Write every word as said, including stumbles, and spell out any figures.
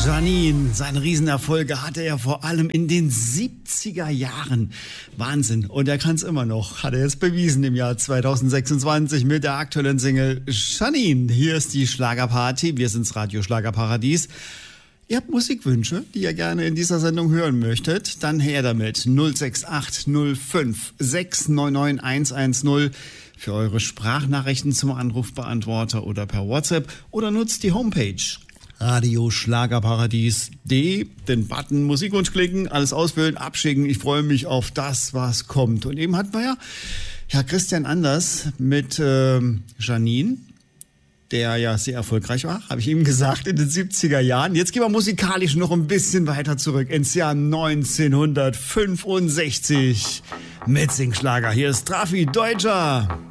Janine, seine Riesenerfolge hatte er vor allem in den siebziger Jahren. Wahnsinn. Und er kann es immer noch. Hat er jetzt bewiesen im Jahr zweitausendsechsundzwanzig mit der aktuellen Single Janine. Hier ist die Schlagerparty. Wir sind's Radio Schlagerparadies. Ihr habt Musikwünsche, die ihr gerne in dieser Sendung hören möchtet, dann her damit. null sechs acht null fünf sechs neun neun eins eins null für eure Sprachnachrichten zum Anrufbeantworter oder per WhatsApp oder nutzt die Homepage Radio Schlagerparadies punkt de, den Button Musikwunsch klicken, alles ausfüllen, abschicken. Ich freue mich auf das, was kommt. Und eben hatten wir ja Herr Christian Anders mit äh, Janine, der ja sehr erfolgreich war, habe ich ihm gesagt, in den siebziger Jahren. Jetzt gehen wir musikalisch noch ein bisschen weiter zurück ins Jahr neunzehnhundertfünfundsechzig mit Singschlager. Hier ist Trafi Deutscher.